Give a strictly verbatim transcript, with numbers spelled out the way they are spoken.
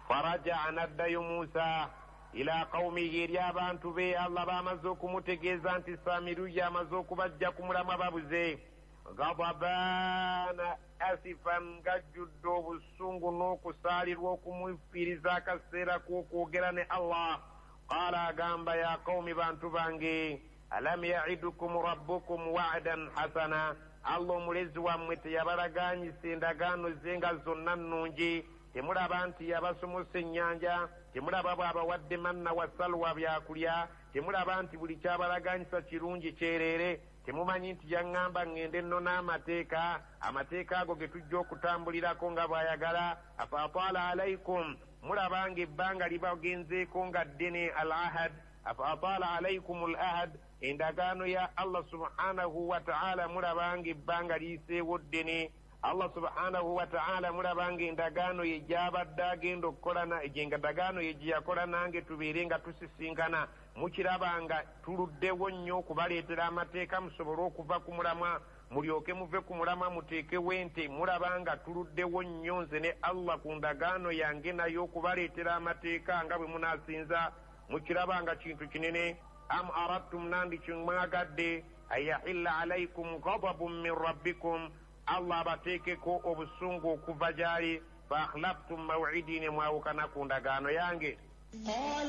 faraja naddayo Musa ila qaumihi eri abantu be Allah bamaze okumutegeeza nti Samiruya amaze okubajja ku mulamwa babuze gadabana asifan gajjudde obusungu n'okusaalirwa okumufiiriza akaseera k'okwogera ne Allah. Qaala agamba ya qaumi bantu bange alam ya'idukum rabbukum wa'dan hasana, Allah omulezi wammwe teyabalaganyisa endagaano ze nga zonna nnungi? Temulaba nti yabasumusa ennyanja? Temulaba bw'abawadde manna wa salwa byakulya? Temulaba nti buli kyabalaganyisa kirungi kyereere? Temumanyi nti yaŋŋamba ŋŋende nno n'amateeka, amateeka ago ge tujja okutambulirako nga bw'ayagala? Afa ataala alaykum, mulaba ng'ebbanga libagenzeeko nga ddene al ahad. Afa ataala alaykum al ahad, endagaano ya Allah subhanahu wa ta'ala mulaba ng'ebbanga liyiseewo ddene. Allah subhanahu wa ta'ala mulaba ng'endagaano ye gy'abadde agenda okukola, endagaano ye gye yakola nange tubeere nga tusisinkana. Mukiraba nga tuluddewo nnyo okubaleetera amateeka musobole okuva ku mulamwa, mulyoke muve ku mulamwa muteekewo ente. Mulaba nga tuluddewo nnyo nze ne Allah ku ndagaano yange nayo okubaleetera amateeka nga bwe munaasinza. Mukiraba nga kintu kinene. Am aradtum, nandi kimwagadde, ayahilla alaykum ghadabun min rabbikum, Allah abateekeko obusungu okuva gy'ali. Fa akhlaftum maw'idi, ne mwawukana ku ndagaano yange.